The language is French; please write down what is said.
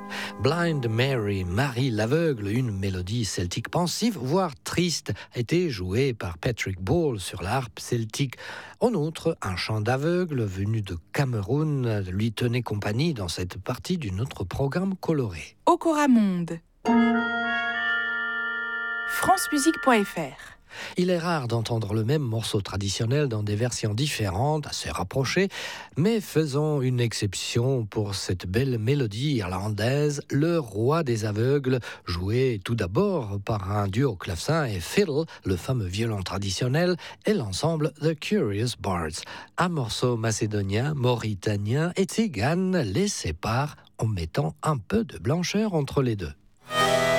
Blind Mary, Marie l'aveugle, une mélodie celtique pensive, voire triste, a été jouée par Patrick Ball sur la harpe celtique. En outre, un chant d'aveugle venu de Cameroun lui tenait compagnie dans cette partie de notre programme coloré. Okora Monde. francemusique.fr. Il est rare d'entendre le même morceau traditionnel dans des versions différentes, assez rapprochées, mais faisons une exception pour cette belle mélodie irlandaise, Le Roi des aveugles, jouée tout d'abord par un duo clavecin et fiddle, le fameux violon traditionnel, et l'ensemble The Curious Bards. Un morceau macédonien, mauritanien et tzigane les sépare en mettant un peu de blancheur entre les deux.